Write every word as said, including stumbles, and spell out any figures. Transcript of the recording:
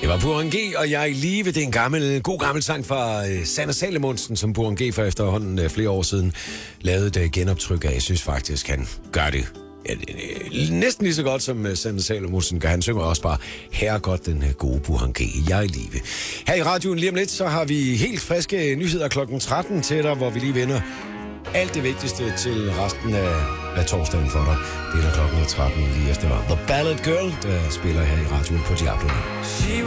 Det var Burhan G, og jeg er i live. Det er en gammel, god gammel sang fra uh, Sanne Salomonsen, som Burhan G for efterhånden uh, flere år siden lavede et uh, genoptryk af. Jeg synes faktisk, han gør det ja, uh, næsten lige så godt, som uh, Sanne Salomonsen gør. Han synger også bare herregodt, den uh, gode Burhan G. Jeg er i live. Her i radioen lige om lidt, så har vi helt friske nyheder klokken tretten til dig, hvor vi lige vender alt det vigtigste til resten af, af torsdagen for dig. Det er klokken tretten lige efter The Ballad Girl, der spiller her i radioen på Diablo.